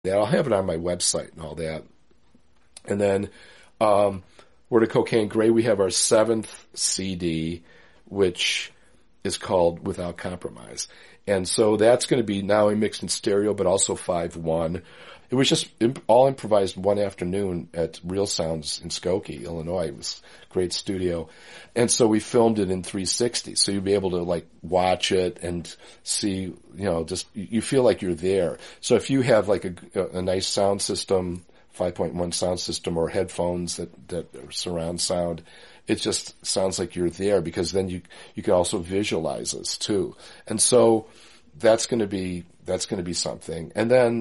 I'll have it on my website and all that. And then Word of Cocaine Gray, we have our 7th CD, which is called Without Compromise. And so that's going to be not only mixed in stereo, but also 5-1. It was just all improvised one afternoon at Real Sounds in Skokie, Illinois. It was a great studio. And so we filmed it in 360. So you'll be able to like watch it and see, just you feel like you're there. So if you have like a nice sound system, 5.1 sound system, or headphones that are surround sound, it just sounds like you're there, because then you can also visualize us too. And so that's going to be something. And then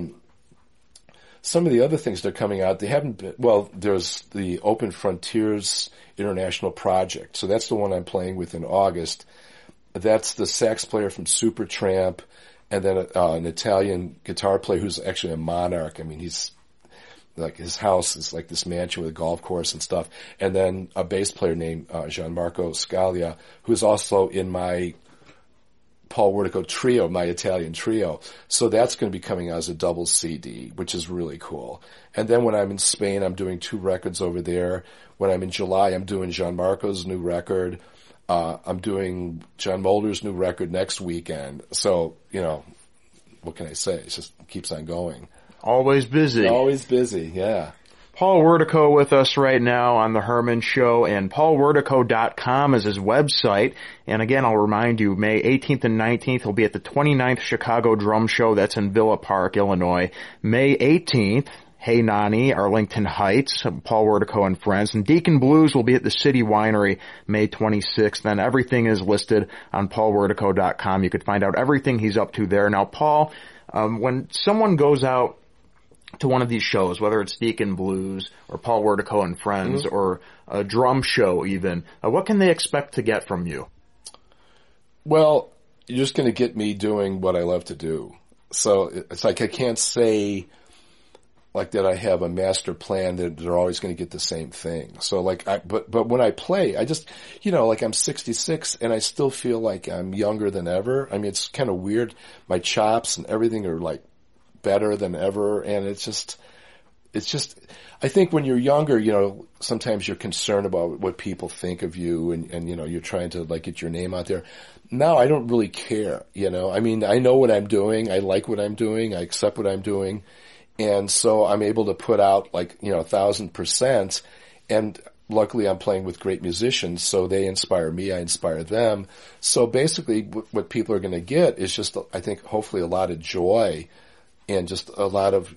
some of the other things that are coming out, they haven't been, there's the Open Frontiers International Project. So that's the one I'm playing with in August. That's the sax player from Supertramp, and then an Italian guitar player who's actually a monarch. I mean, he's like, his house is like this mansion with a golf course and stuff. And then a bass player named Gianmarco Scaglia, who's also in my Paul Wertico trio, my Italian trio. So that's going to be coming out as a double CD, which is really cool. And then when I'm in Spain, I'm doing 2 records over there. When I'm in July, I'm doing Gianmarco's new record. I'm doing John Mulder's new record next weekend. So, what can I say? It just keeps on going. Always busy. Always busy, yeah. Paul Wertico with us right now on The Herman Show, and paulwertico.com is his website. And again, I'll remind you, May 18th and 19th, he'll be at the 29th Chicago Drum Show. That's in Villa Park, Illinois. May 18th, Hey Nani, Arlington Heights, Paul Wertico and friends. And Deacon Blues will be at the City Winery May 26th. And everything is listed on paulwertico.com. You could find out everything he's up to there. Now, Paul, when someone goes out to one of these shows, whether it's Deacon Blues or Paul Wertico and Friends, or a drum show even, what can they expect to get from you? Well, you're just going to get me doing what I love to do. So it's like I can't say like that I have a master plan that they're always going to get the same thing. So like but when I play, I just, like I'm 66 and I still feel like I'm younger than ever. I mean, it's kind of weird. My chops and everything are like better than ever, and it's just I think when you're younger, sometimes you're concerned about what people think of you, and you're trying to like get your name out there. Now I don't really care, I mean, I know what I'm doing, I like what I'm doing, I accept what I'm doing, and so I'm able to put out like 1,000%, and luckily I'm playing with great musicians, so they inspire me, I inspire them. So basically what people are going to get is just, I think, hopefully a lot of joy, and just a lot of,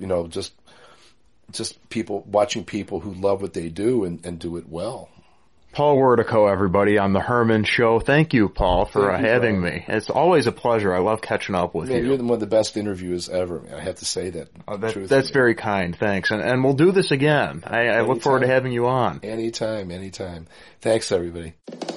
just people watching people who love what they do and do it well. Paul Wertico, everybody, on The Herman Show. Thank you, Paul, for having me. It's always a pleasure. I love catching up with you. You're one of the best interviewers ever, man. I have to say that. That's very kind. Thanks. And we'll do this again. I look forward to having you on. Anytime. Thanks, everybody.